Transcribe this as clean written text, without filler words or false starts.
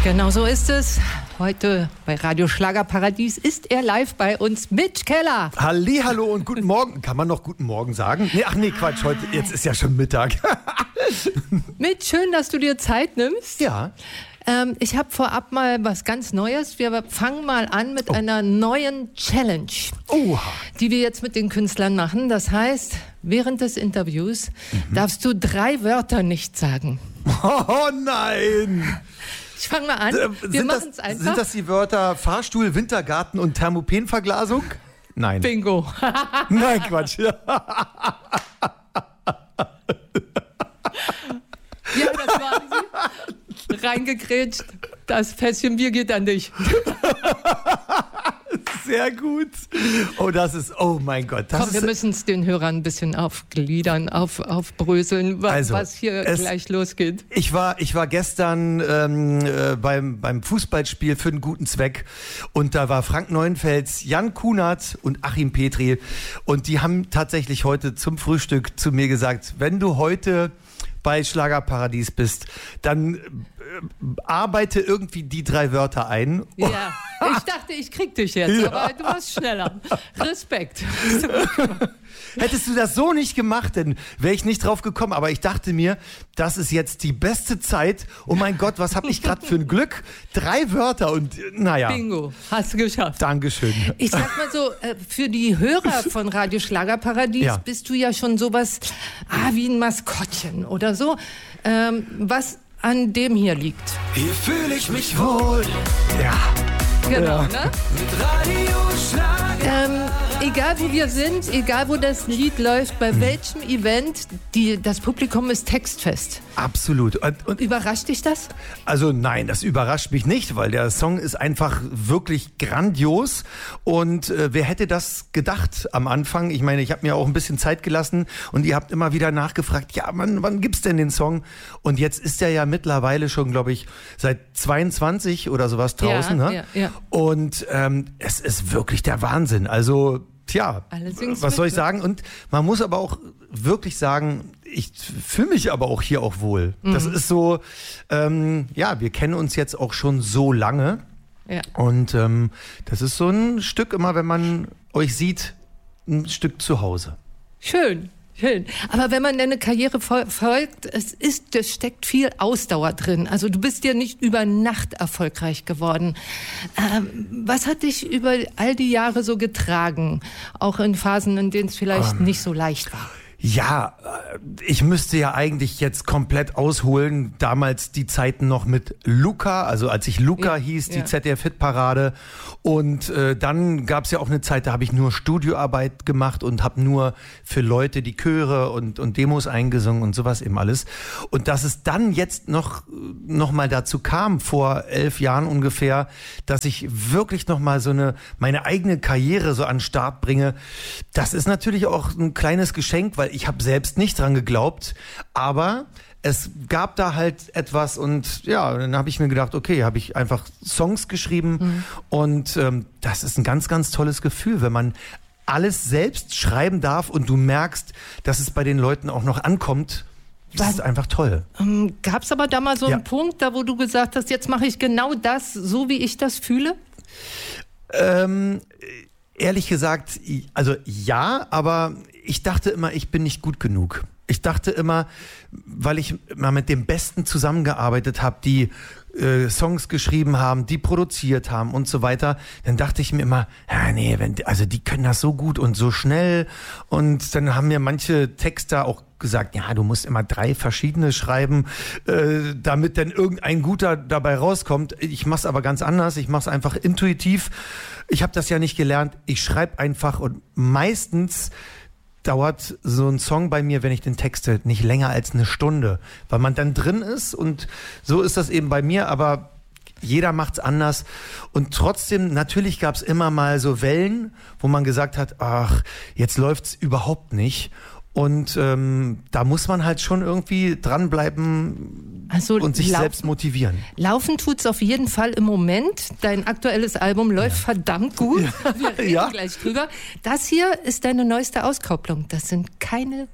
Genau so ist es. Heute bei Radio Schlagerparadies ist er live bei uns, Mitch Keller. Hallihallo und guten Morgen. Kann man noch guten Morgen sagen? Nee, Quatsch, jetzt ist ja schon Mittag. Mitch, schön, dass du dir Zeit nimmst. Ja. Ich habe vorab mal was ganz Neues. Wir fangen mal an mit einer neuen Challenge, die wir jetzt mit den Künstlern machen. Das heißt, während des Interviews darfst du 3 Wörter nicht sagen. Oh nein! Ich fange mal an. Wir machen es einfach. Sind das die Wörter Fahrstuhl, Wintergarten und Thermopenverglasung? Nein. Bingo. Nein, Quatsch. Ja, das waren sie. Reingegrätscht. Das Fässchen Bier geht an dich. Sehr gut. Oh mein Gott. Wir müssen es den Hörern ein bisschen aufgliedern, aufbröseln, was hier gleich losgeht. Ich war gestern beim Fußballspiel für einen guten Zweck und da war Frank Neuenfels, Jan Kunert und Achim Petri und die haben tatsächlich heute zum Frühstück zu mir gesagt, wenn du heute bei Schlagerparadies bist, dann arbeite irgendwie die 3 Wörter ein. Ja, ich dachte, ich krieg dich jetzt, aber du warst schneller. Respekt. Hättest du das so nicht gemacht, dann wäre ich nicht drauf gekommen. Aber ich dachte mir, das ist jetzt die beste Zeit. Oh mein Gott, was habe ich gerade für ein Glück? 3 Wörter und naja. Bingo, hast du geschafft. Dankeschön. Ich sag mal so, für die Hörer von Radio Schlagerparadies bist du ja schon sowas wie ein Maskottchen oder so. Was an dem hier liegt. Hier fühle ich mich wohl. Ja. Genau, ne? Mit Radio Schlager. Egal wo wir sind, egal wo das Lied läuft, bei welchem Event, das Publikum ist textfest. Absolut. Und überrascht dich das? Also nein, das überrascht mich nicht, weil der Song ist einfach wirklich grandios. Und wer hätte das gedacht am Anfang? Ich meine, ich habe mir auch ein bisschen Zeit gelassen und ihr habt immer wieder nachgefragt, ja, wann gibt's denn den Song? Und jetzt ist er ja mittlerweile schon, glaube ich, seit 22 oder sowas draußen. Ja. Und es ist wirklich der Wahnsinn. Also was soll ich sagen? Und man muss aber auch wirklich sagen, ich fühle mich aber auch hier auch wohl. Das ist so, wir kennen uns jetzt auch schon so lange. Ja. Und das ist so ein Stück immer, wenn man euch sieht, ein Stück zu Hause. Schön. Aber wenn man deine Karriere verfolgt, es steckt viel Ausdauer drin. Also du bist ja nicht über Nacht erfolgreich geworden. Was hat dich über all die Jahre so getragen? Auch in Phasen, in denen es vielleicht nicht so leicht war. Ja, ich müsste ja eigentlich jetzt komplett ausholen. Damals die Zeiten noch mit Luca, also als ich Luca hieß, die ZDF-Hitparade. Und dann gab es ja auch eine Zeit, da habe ich nur Studioarbeit gemacht und habe nur für Leute die Chöre und Demos eingesungen und sowas eben alles. Und dass es dann jetzt noch mal dazu kam, vor 11 Jahren ungefähr, dass ich wirklich noch mal meine eigene Karriere so an den Start bringe, das ist natürlich auch ein kleines Geschenk, weil ich habe selbst nicht dran geglaubt, aber es gab da halt etwas und dann habe ich mir gedacht, okay, habe ich einfach Songs geschrieben und das ist ein ganz, ganz tolles Gefühl, wenn man alles selbst schreiben darf und du merkst, dass es bei den Leuten auch noch ankommt. Das ist einfach toll. Gab es aber da mal so einen Punkt, da wo du gesagt hast, jetzt mache ich genau das, so wie ich das fühle? Ehrlich gesagt, also ja, aber ich dachte immer, ich bin nicht gut genug. Ich dachte immer, weil ich mal mit dem Besten zusammengearbeitet habe, die Songs geschrieben haben, die produziert haben und so weiter, dann dachte ich mir immer, die können das so gut und so schnell. Und dann haben mir manche Texter auch gesagt, ja, du musst immer 3 verschiedene schreiben, damit dann irgendein guter dabei rauskommt. Ich mach's aber ganz anders, ich mach's einfach intuitiv. Ich habe das ja nicht gelernt, ich schreibe einfach und meistens dauert so ein Song bei mir, wenn ich den texte, nicht länger als eine Stunde, weil man dann drin ist und so ist das eben bei mir, aber jeder macht's anders und trotzdem, natürlich gab's immer mal so Wellen, wo man gesagt hat, ach, jetzt läuft's überhaupt nicht und da muss man halt schon irgendwie dranbleiben und sich selbst motivieren. Laufen tut's auf jeden Fall im Moment. Dein aktuelles Album läuft verdammt gut. Wir reden gleich drüber. Das hier ist deine neueste Auskopplung. Das sind keine